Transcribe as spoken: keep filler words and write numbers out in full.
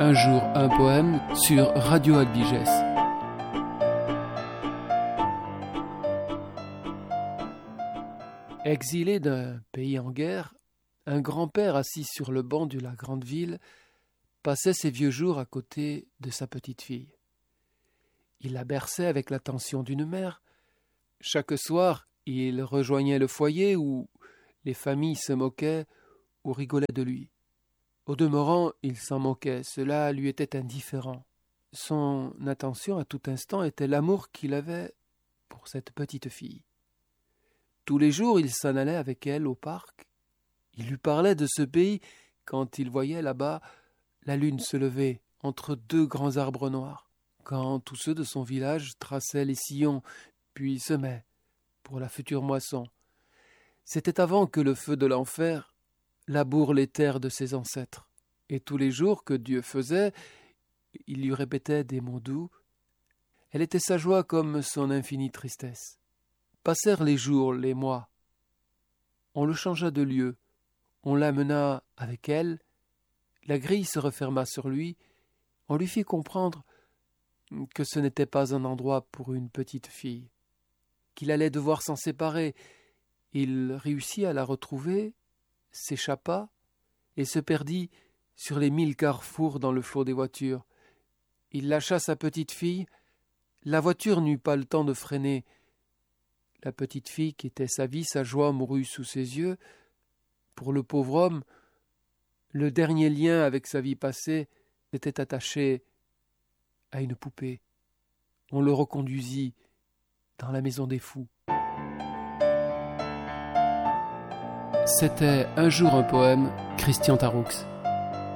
Un jour, un poème sur Radio Albiges. Exilé d'un pays en guerre, un grand-père assis sur le banc de la grande ville passait ses vieux jours à côté de sa petite fille. Il la berçait avec l'attention d'une mère. Chaque soir, il rejoignait le foyer où les familles se moquaient ou rigolaient de lui. Au demeurant, il s'en moquait, cela lui était indifférent. Son attention à tout instant était l'amour qu'il avait pour cette petite fille. Tous les jours, il s'en allait avec elle au parc. Il lui parlait de ce pays quand il voyait là-bas la lune se lever entre deux grands arbres noirs, quand tous ceux de son village traçaient les sillons, puis semaient pour la future moisson. C'était avant que le feu de l'enfer laboure les terres de ses ancêtres. Et tous les jours que Dieu faisait, il lui répétait des mots doux. Elle était sa joie comme son infinie tristesse. Passèrent les jours, les mois. On le changea de lieu. On l'amena avec elle. La grille se referma sur lui. On lui fit comprendre que ce n'était pas un endroit pour une petite fille, qu'il allait devoir s'en séparer. Il réussit à la retrouver, s'échappa et se perdit sur les mille carrefours dans le flot des voitures. Il lâcha sa petite fille. La voiture n'eut pas le temps de freiner. La petite fille qui était sa vie, sa joie, mourut sous ses yeux. Pour le pauvre homme, le dernier lien avec sa vie passée était attaché à une poupée. On le reconduisit dans la maison des fous. C'était Un jour un poème, Christian Taroux.